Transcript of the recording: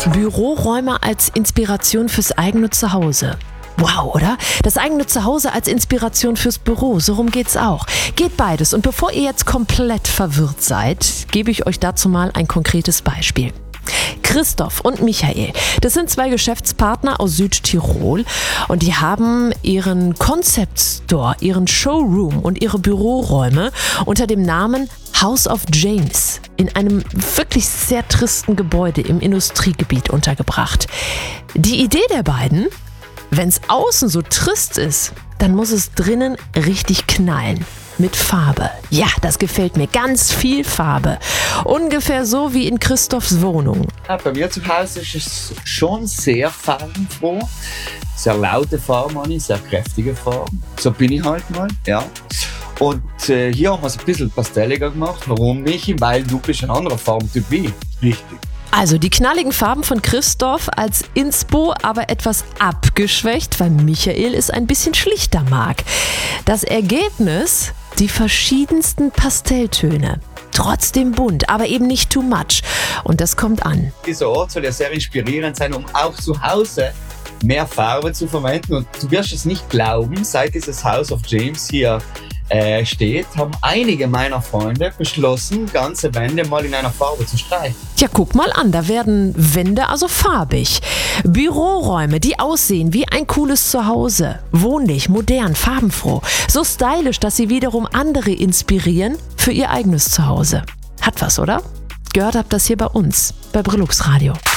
Büroräume als Inspiration fürs eigene Zuhause. Wow, oder? Das eigene Zuhause als Inspiration fürs Büro, so rum geht's auch. Geht beides. Und bevor ihr jetzt komplett verwirrt seid, gebe ich euch dazu mal ein konkretes Beispiel. Christoph und Michael, das sind zwei Geschäftspartner aus Südtirol und die haben ihren Concept Store, ihren Showroom und ihre Büroräume unter dem Namen House of James in einem wirklich sehr tristen Gebäude im Industriegebiet untergebracht. Die Idee der beiden: wenn es außen so trist ist, dann muss es drinnen richtig knallen. Mit Farbe. Ja, das gefällt mir. Ganz viel Farbe. Ungefähr so wie in Christophs Wohnung. Ja, bei mir zu Hause ist es schon sehr farbenfroh. Sehr laute Farben, sehr kräftige Farben. So bin ich halt mal, ja. Und hier haben wir es ein bisschen pastelliger gemacht. Warum, Michi? Weil du bist ein anderer Farbentyp wie ich. Richtig. Also die knalligen Farben von Christoph als Inspo, aber etwas abgeschwächt, weil Michael es ein bisschen schlichter mag. Das Ergebnis: die verschiedensten Pastelltöne. Trotzdem bunt, aber eben nicht too much. Und das kommt an. Dieser Ort soll ja sehr inspirierend sein, um auch zu Hause mehr Farbe zu verwenden. Und du wirst es nicht glauben, seit dieses House of James hier steht, haben einige meiner Freunde beschlossen, ganze Wände mal in einer Farbe zu streichen. Ja, guck mal an, da werden Wände also farbig. Büroräume, die aussehen wie ein cooles Zuhause. Wohnlich, modern, farbenfroh. So stylisch, dass sie wiederum andere inspirieren für ihr eigenes Zuhause. Hat was, oder? Gehört habt das hier bei uns, bei Brillux Radio.